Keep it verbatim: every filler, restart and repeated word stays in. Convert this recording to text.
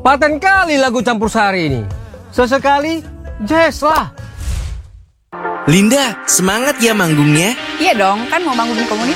Paten kali lagu campur sari ini. Sesekali jazz lah. Linda, semangat ya manggungnya. Iya dong, kan mau manggung di komunitas.